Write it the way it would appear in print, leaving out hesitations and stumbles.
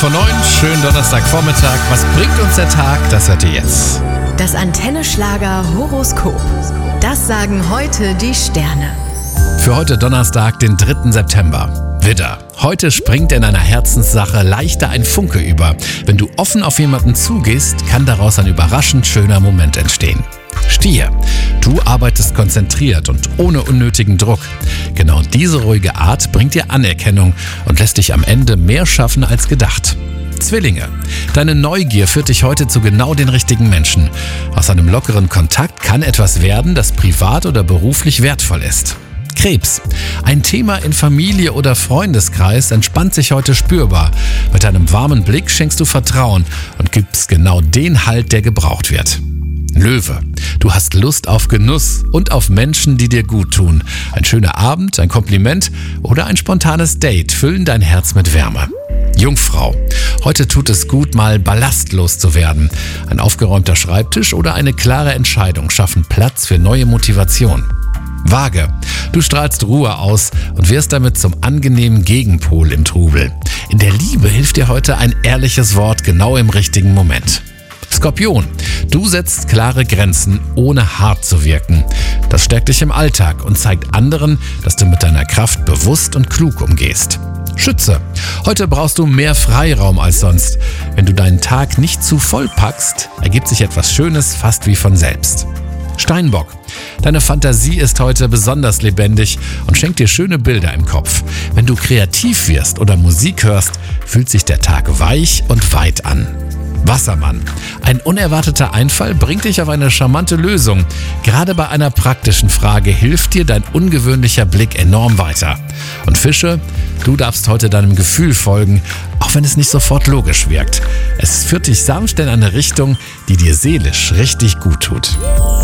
5:09, schönen Donnerstagvormittag. Was bringt uns der Tag? Das hört ihr jetzt. Das Antenne-Schlager-Horoskop. Das sagen heute die Sterne. Für heute Donnerstag, den 3. September. Widder. Heute springt in einer Herzenssache leichter ein Funke über. Wenn du offen auf jemanden zugehst, kann daraus ein überraschend schöner Moment entstehen. Stier. Du arbeitest konzentriert und ohne unnötigen Druck. Genau diese ruhige Art bringt dir Anerkennung und lässt dich am Ende mehr schaffen als gedacht. Zwillinge. Deine Neugier führt dich heute zu genau den richtigen Menschen. Aus einem lockeren Kontakt kann etwas werden, das privat oder beruflich wertvoll ist. Krebs. Ein Thema in Familie oder Freundeskreis entspannt sich heute spürbar. Mit einem warmen Blick schenkst du Vertrauen und gibst genau den Halt, der gebraucht wird. Löwe. Du hast Lust auf Genuss und auf Menschen, die dir gut tun. Ein schöner Abend, ein Kompliment oder ein spontanes Date füllen dein Herz mit Wärme. Jungfrau. Heute tut es gut, mal ballastlos zu werden. Ein aufgeräumter Schreibtisch oder eine klare Entscheidung schaffen Platz für neue Motivation. Waage. Du strahlst Ruhe aus und wirst damit zum angenehmen Gegenpol im Trubel. In der Liebe hilft dir heute ein ehrliches Wort genau im richtigen Moment. Skorpion. Du setzt klare Grenzen, ohne hart zu wirken. Das stärkt dich im Alltag und zeigt anderen, dass du mit deiner Kraft bewusst und klug umgehst. Schütze. Heute brauchst du mehr Freiraum als sonst. Wenn du deinen Tag nicht zu voll packst, ergibt sich etwas Schönes fast wie von selbst. Steinbock. Deine Fantasie ist heute besonders lebendig und schenkt dir schöne Bilder im Kopf. Wenn du kreativ wirst oder Musik hörst, fühlt sich der Tag weich und weit an. Wassermann. Ein unerwarteter Einfall bringt dich auf eine charmante Lösung. Gerade bei einer praktischen Frage hilft dir dein ungewöhnlicher Blick enorm weiter. Und Fische, du darfst heute deinem Gefühl folgen, auch wenn es nicht sofort logisch wirkt. Es führt dich sanft in eine Richtung, die dir seelisch richtig gut tut.